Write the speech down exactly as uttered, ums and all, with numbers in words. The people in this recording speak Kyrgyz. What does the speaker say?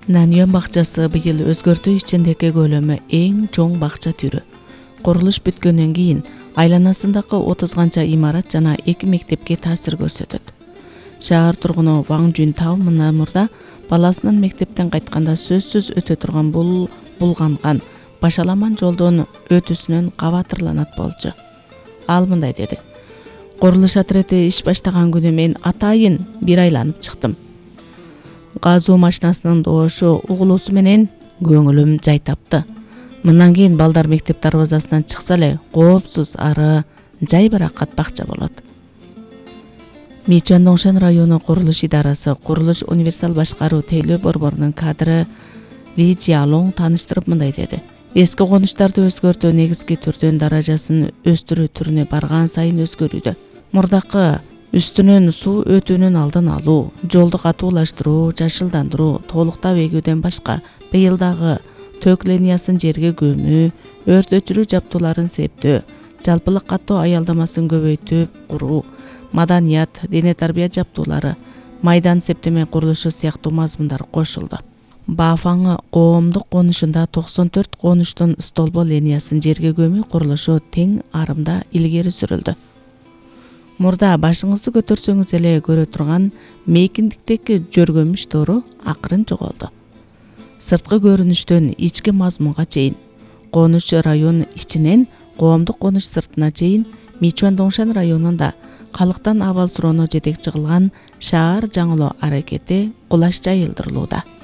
Наньон бакчасы быйыл өзгөртүү ичиндеги көлөмү эң чоң бакча түрү. Курулуш бүткөндөн кийин айланасындагы отуз канча имарат жана эки мектепке таасир көрсөтөт. Шаар тургуну Ваң Жүнтау мына мурда баласынын мектептен кайтканда сөзсүз өтө турган бул булганган башаламан жолдон өтүүсүнөн кабатырланат болчу. Ал мындай деди: Курулуш отрети иш баштаган күнү мен атайын бир айланып чыктым. Газуу машинасынын доошу угулуусу менен көңүлүм жай тапты. Мындан кийин балдар мектеп дарбазасынан чыкса эле коопсуз ары жай баракат бакча болот. Мичуан-Доңшан району курулуш идарасы курулуш универсал башкаруу тейлөө борборунун кадры Ли Жиалоң тааныштырып мындай деди: Эски конуштарды өзгөртүү негизги түрдөн даражасын өстүрүү түрүнө барган сайын өзгөрүүдө. Мурдакы үстүнөн суу өтүүнүн алдын алуу, жолду катуулаштыруу, жашылдандыруу, толуктап эгүүдөн башка быйыл дагы төк линиясын жерге көмүү, өрт өчүрүү жабдууларын септөө, жалпылык каттоо аялдамасын көбөйтүп куруу, маданият, дене тарбия жабдуулары, майдан септеме курулушу сыяктуу мазмундар кошулду. Баафаңы коомдук конушунда токсон төрт конуштун столбо линиясын жерге көмүү курулушу тең арымда илгери сүрүлдү. Мурда башыңызды көтөрсөңүз эле көрө турган мейкиндиктеги жөргөмүш тору акырын жоголду. Сырткы көрүнүштөн ички мазмунга чейин, конуш район ичинен коомдук конуш сыртына чейин Мичуан-Доңшан районунда калктан абал суроону жетекчи кылган шаар жаңылоо аракети кулаш жайылдырылууда.